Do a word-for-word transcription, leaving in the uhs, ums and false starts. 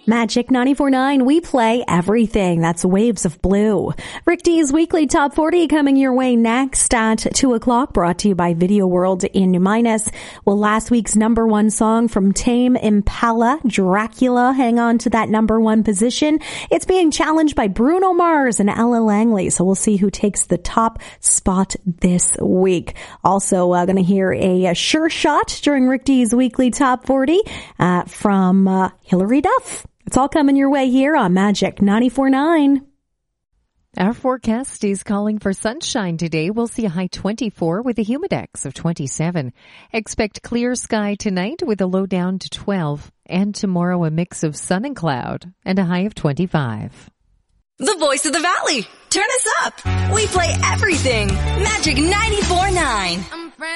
Magic ninety-four point nine, we play everything. That's Waves of Blue. Rick D's Weekly Top forty coming your way next at two o'clock, brought to you by Video World in New Minas. Well, last week's number one song from Tame Impala, Dracula, hang on to that number one position. It's being challenged by Bruno Mars and Ella Langley, so we'll see who takes the top spot this week. Also, uh, going to hear a, a sure shot during Rick D's Weekly Top forty uh, from uh, Hilary Duff. It's all coming your way here on Magic ninety-four point nine. Our forecast is calling for sunshine today. We'll see a high twenty-four with a humidex of twenty-seven. Expect clear sky tonight with a low down to twelve. And tomorrow a mix of sun and cloud and a high of twenty-five. The voice of the valley. Turn us up. We play everything. Magic ninety-four point nine.